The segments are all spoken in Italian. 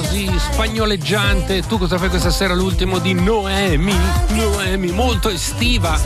così spagnoleggiante. Tu cosa fai questa sera? L'ultimo di Noemi, molto estiva,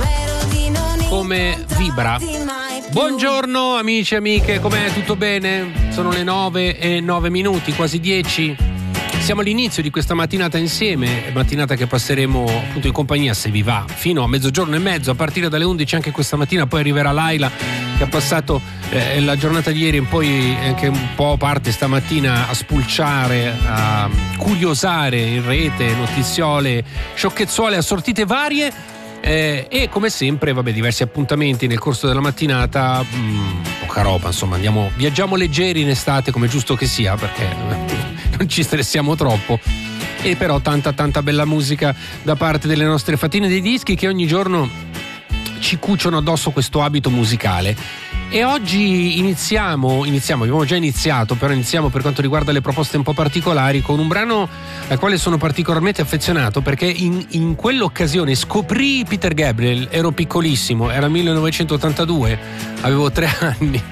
come vibra. Buongiorno amici e amiche, com'è? Tutto bene? Sono le 9:09, quasi 10. Siamo all'inizio di questa mattinata insieme, mattinata che passeremo appunto in compagnia, se vi va, fino a 12:30, a partire dalle 11 anche questa mattina. Poi arriverà Laila, che ha passato la giornata di ieri e poi anche un po' parte stamattina a spulciare, a curiosare in rete, notiziole, sciocchezzuole assortite varie. E come sempre, diversi appuntamenti nel corso della mattinata, poca roba, insomma, viaggiamo leggeri in estate, come giusto che sia, perché non ci stressiamo troppo. E però tanta bella musica da parte delle nostre fatine dei dischi, che ogni giorno ci cuciono addosso questo abito musicale. E oggi iniziamo, abbiamo già iniziato, però iniziamo per quanto riguarda le proposte un po' particolari con un brano al quale sono particolarmente affezionato, perché in quell'occasione scoprì Peter Gabriel, ero piccolissimo, era 1982, avevo 3 anni.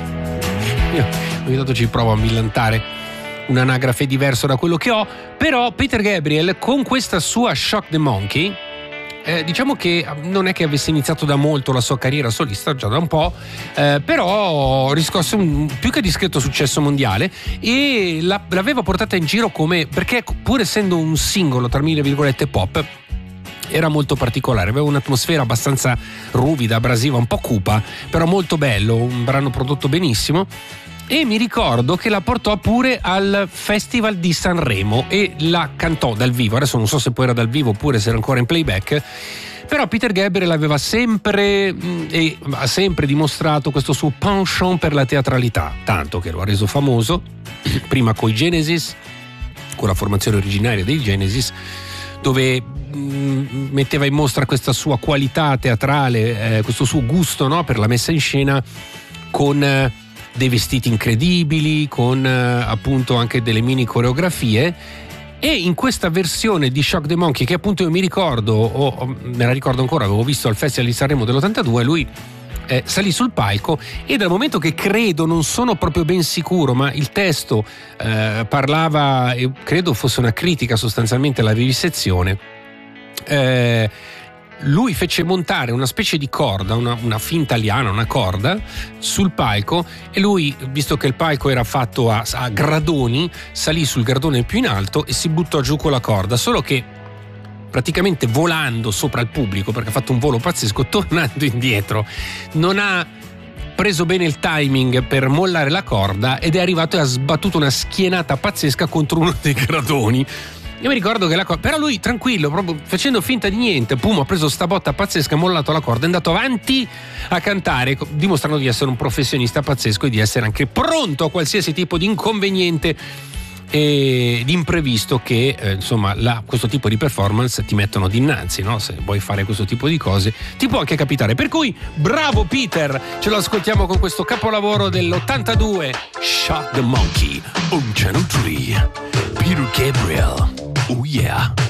Io ogni tanto ci provo a millantare un'anagrafe diverso da quello che ho, però Peter Gabriel con questa sua Shock the Monkey, diciamo che non è che avesse iniziato da molto la sua carriera solista, già da un po', però riscosse un più che discreto successo mondiale e l'aveva portata in giro perché pur essendo un singolo tra mille virgolette pop, era molto particolare, aveva un'atmosfera abbastanza ruvida, abrasiva, un po' cupa, però molto bello, un brano prodotto benissimo. E mi ricordo che la portò pure al Festival di Sanremo e la cantò dal vivo. Adesso non so se poi era dal vivo oppure se era ancora in playback, però Peter Gabriel aveva sempre e ha sempre dimostrato questo suo penchant per la teatralità, tanto che lo ha reso famoso prima coi Genesis, con la formazione originaria dei Genesis, dove metteva in mostra questa sua qualità teatrale, questo suo gusto, no, per la messa in scena, con dei vestiti incredibili, con appunto anche delle mini coreografie. E in questa versione di Shock the Monkey, che appunto io mi ricordo, me la ricordo ancora, avevo visto al Festival di Sanremo dell'82, lui salì sul palco e dal momento che credo, non sono proprio ben sicuro, ma il testo parlava, e credo fosse una critica sostanzialmente alla vivisezione, lui fece montare una specie di corda, una finta liana, una corda sul palco, e lui, visto che il palco era fatto a gradoni, salì sul gradone più in alto e si buttò giù con la corda, solo che praticamente volando sopra il pubblico, perché ha fatto un volo pazzesco, tornando indietro non ha preso bene il timing per mollare la corda ed è arrivato e ha sbattuto una schienata pazzesca contro uno dei gradoni. Io mi ricordo che però lui tranquillo, proprio facendo finta di niente, ha preso sta botta pazzesca, ha mollato la corda, è andato avanti a cantare, dimostrando di essere un professionista pazzesco e di essere anche pronto a qualsiasi tipo di inconveniente e di imprevisto che insomma questo tipo di performance ti mettono dinanzi, no? Se vuoi fare questo tipo di cose ti può anche capitare, per cui bravo Peter, ce lo ascoltiamo con questo capolavoro dell'82, Shock the Monkey on Channel 3, Peter Gabriel, oh yeah.